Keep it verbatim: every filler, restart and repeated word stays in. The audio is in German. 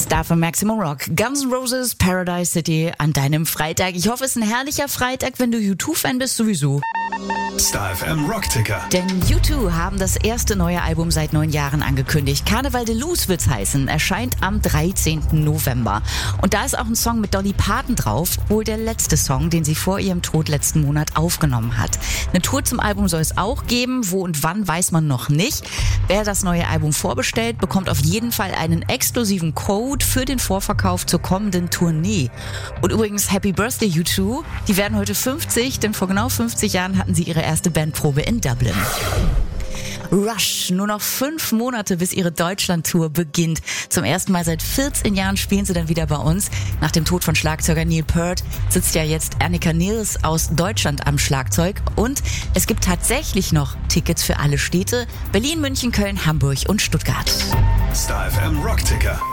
Star von Maximum Rock. Guns N' Roses, Paradise City an deinem Freitag. Ich hoffe, es ist ein herrlicher Freitag. Wenn du U zwei Fan bist, sowieso. Star F M Rockticker. Denn U zwei haben das erste neue Album seit neun Jahren angekündigt. Carnival de Luz wird's heißen. Erscheint am dreizehnten November. Und da ist auch ein Song mit Dolly Parton drauf. Wohl der letzte Song, den sie vor ihrem Tod letzten Monat aufgenommen hat. Eine Tour zum Album soll es auch geben. Wo und wann, weiß man noch nicht. Wer das neue Album vorbestellt, bekommt auf jeden Fall einen exklusiven Code für den Vorverkauf zur kommenden Tournee. Und übrigens, Happy Birthday U zwei. Die werden heute fünfzig, denn vor genau fünfzig Jahren hatten sie ihre erste Bandprobe in Dublin. Rush, nur noch fünf Monate, bis ihre Deutschland-Tour beginnt. Zum ersten Mal seit vierzehn Jahren spielen sie dann wieder bei uns. Nach dem Tod von Schlagzeuger Neil Peart sitzt ja jetzt Annika Nils aus Deutschland am Schlagzeug. Und es gibt tatsächlich noch Tickets für alle Städte: Berlin, München, Köln, Hamburg und Stuttgart. Star F M Rockticker.